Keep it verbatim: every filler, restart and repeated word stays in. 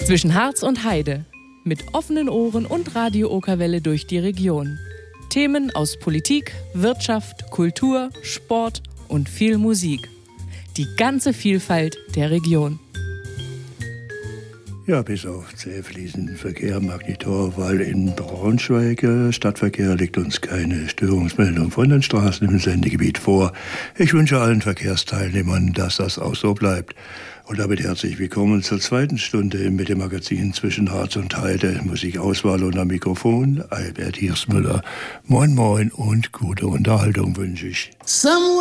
Zwischen Harz und Heide. Mit offenen Ohren und Radio-Okerwelle durch die Region. Themen aus Politik, Wirtschaft, Kultur, Sport und viel Musik. Die ganze Vielfalt der Region. Ja, bis auf zähfließenden Verkehr Magnitorwahl in Braunschweig. Stadtverkehr liegt uns keine Störungsmeldung von den Straßen im Sendegebiet vor. Ich wünsche allen Verkehrsteilnehmern, dass das auch so bleibt. Und damit herzlich willkommen zur zweiten Stunde mit dem Magazin Zwischen Harz und Heide. Musikauswahl und am Mikrofon Albert Hirschmüller. Moin moin und gute Unterhaltung wünsche ich. Somewhere